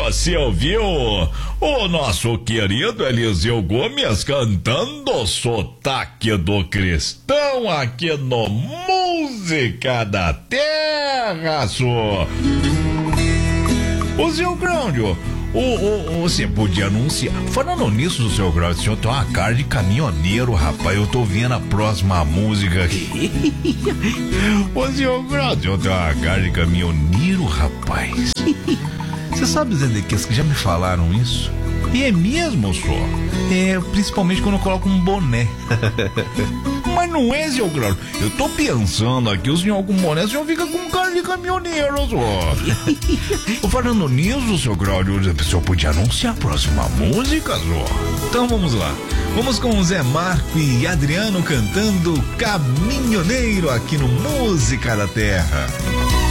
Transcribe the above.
você ouviu o nosso querido Eliseu Gomes cantando Sotaque do Cristão aqui no Música da Terra, só. Ô, seu Grândio, você podia anunciar. Falando nisso, seu Grândio, o senhor tem uma cara de caminhoneiro, rapaz. Eu tô vendo a próxima música aqui. Ô, seu Grândio, eu tenho uma cara de caminhoneiro, rapaz. Você sabe, Zé, que já me falaram isso? E é mesmo, só. Principalmente quando eu coloco um boné. Mas não é, seu Grau. Eu tô pensando aqui, o senhor com boné, o senhor fica com cara de caminhoneiro, só. Falando nisso, seu Grau, o senhor podia anunciar a próxima música, só. Então vamos lá. Vamos com o Zé Marco e Adriano cantando Caminhoneiro aqui no Música da Terra.